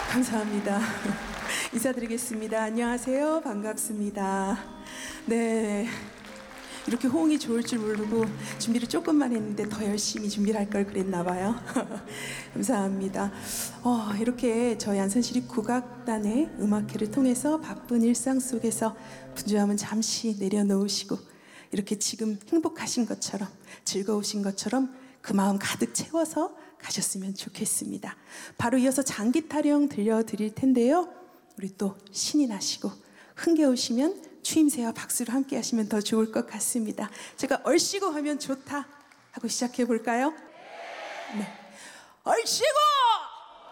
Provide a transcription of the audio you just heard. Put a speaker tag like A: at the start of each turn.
A: 감사합니다. 인사드리겠습니다. 안녕하세요. 반갑습니다. 네. 이렇게 호응이 좋을 줄 모르고 준비를 조금만 했는데 더 열심히 준비를 할 걸 그랬나 봐요. 감사합니다. 이렇게 저희 안산시립 국악단의 음악회를 통해서 바쁜 일상 속에서 분주함은 잠시 내려놓으시고 이렇게 지금 행복하신 것처럼 즐거우신 것처럼 그 마음 가득 채워서 가셨으면 좋겠습니다. 바로 이어서 장기 타령 들려드릴 텐데요. 우리 또 신이 나시고 흥겨우시면 추임새와 박수로 함께 하시면 더 좋을 것 같습니다. 제가 얼씨구 하면 좋다 하고 시작해 볼까요? 네. 얼씨구!